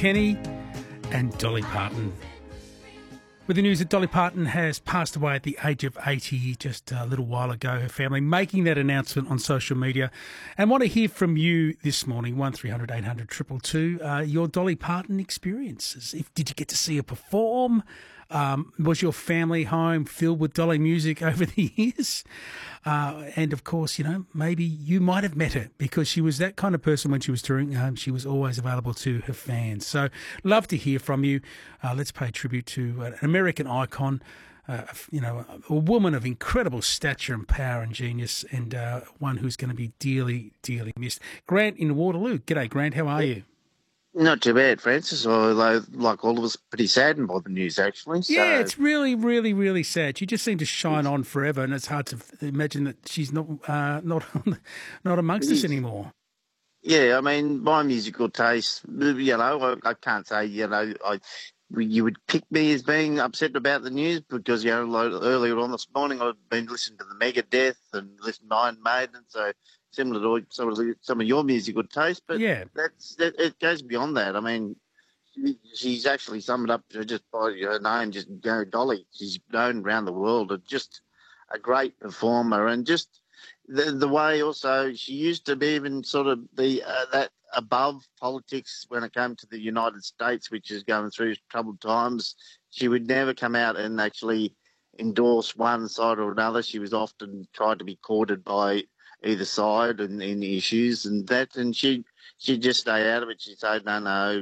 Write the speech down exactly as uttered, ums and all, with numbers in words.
Kenny and Dolly Parton. With the news that Dolly Parton has passed away at the age of eighty just a little while ago, her family making that announcement on social media. And want to hear from you this morning, one three hundred eight hundred two two two, uh, your Dolly Parton experiences. If, did you get to see her perform? Um, was your family home filled with Dolly music over the years? Uh, and, of course, you know, maybe you might have met her because she was that kind of person when she was touring. Um, she was always available to her fans. So love to hear from you. Uh, let's pay tribute to an American icon, uh, you know, a woman of incredible stature and power and genius, and uh, one who's going to be dearly, dearly missed. Grant in Waterloo. G'day, Grant. How are you? Not too bad, Francis, although, like all of us, pretty saddened by the news, actually. So. Yeah, it's really, really, really sad. She just seemed to shine on forever, and it's hard to imagine that she's not uh, not not amongst us anymore. Yeah, I mean, my musical taste, you know, I, I can't say, you know, I you would pick me as being upset about the news because, you know, like earlier on this morning I've been listening to the Megadeth and listening to Iron Maiden, so similar to some of, some of your musical taste, but yeah. that's that, it goes beyond that. I mean, she, she's actually summed up just by her name, just go Dolly. She's known around the world, and just a great performer, and just the the way also she used to be even sort of be uh, that above politics when it came to the United States, which is going through troubled times. She would never come out and actually endorse one side or another. She was often tried to be courted by either side and in issues and that, and she she just stay out of it. She said, no, no,